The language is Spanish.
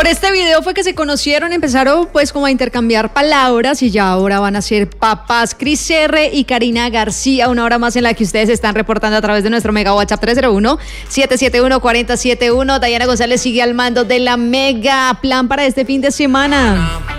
este video fue que se conocieron, empezaron pues como a intercambiar palabras y ya ahora van a ser papás. Cris R. y Karina García, una hora más en la que ustedes están reportando a través de nuestro mega WhatsApp 301-771-4071. Dayana González sigue al mando de la mega. Plan para este fin de semana.